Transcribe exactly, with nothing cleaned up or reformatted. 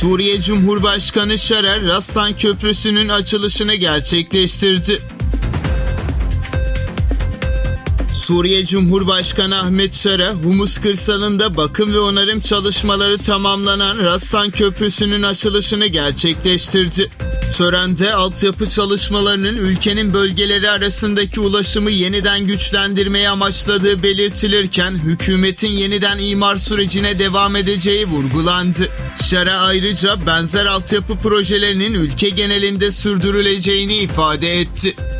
Suriye Cumhurbaşkanı Şarer, Rastan Köprüsü'nün açılışını gerçekleştirdi. Suriye Cumhurbaşkanı Ahmet Şara, Humus kırsalında bakım ve onarım çalışmaları tamamlanan Rastan Köprüsü'nün açılışını gerçekleştirdi. Törende altyapı çalışmalarının ülkenin bölgeleri arasındaki ulaşımı yeniden güçlendirmeyi amaçladığı belirtilirken hükümetin yeniden imar sürecine devam edeceği vurgulandı. Şara ayrıca benzer altyapı projelerinin ülke genelinde sürdürüleceğini ifade etti.